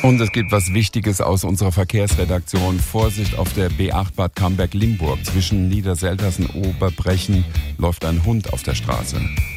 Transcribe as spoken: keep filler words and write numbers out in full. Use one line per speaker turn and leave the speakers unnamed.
Und es gibt was Wichtiges aus unserer Verkehrsredaktion. Vorsicht auf der B acht Bad Camberg-Limburg. Zwischen Niederselters und Oberbrechen läuft ein Hund auf der Straße.